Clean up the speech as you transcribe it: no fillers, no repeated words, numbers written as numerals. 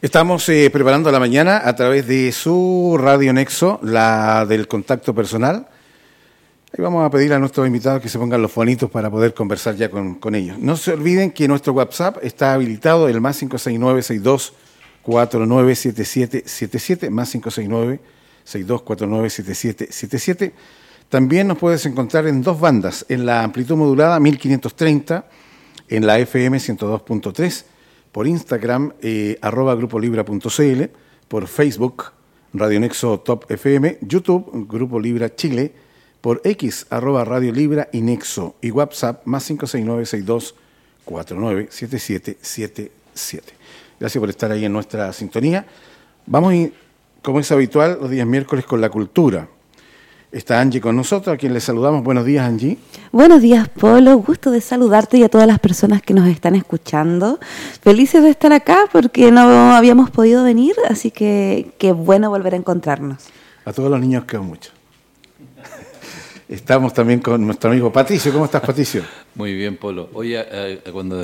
Estamos preparando la mañana a través de su Radio Nexo, la del contacto personal. Ahí vamos a pedir a nuestros invitados que se pongan los fonitos para poder conversar ya con ellos. No se olviden que nuestro WhatsApp está habilitado, el más 569-6249-7777, más 569-6249-7777. También nos puedes encontrar en dos bandas, en la amplitud modulada 1530, en la FM 102.3, por Instagram, @grupolibra.cl, por Facebook, Radio Nexo Top FM, YouTube, Grupo Libra Chile, por X, @Radio Libra y Nexo, y WhatsApp, más 569-6249-7777. Gracias por estar ahí en nuestra sintonía. Vamos, como es habitual, los días miércoles con la cultura. Está Angie con nosotros, a quien le saludamos. Buenos días, Angie. Buenos días, Polo. Gusto de saludarte y a todas las personas que nos están escuchando. Felices de estar acá porque no habíamos podido venir, así que qué bueno volver a encontrarnos. A todos los niños quedó mucho. Estamos también con nuestro amigo Patricio. ¿Cómo estás, Patricio? Muy bien, Polo. Oye, cuando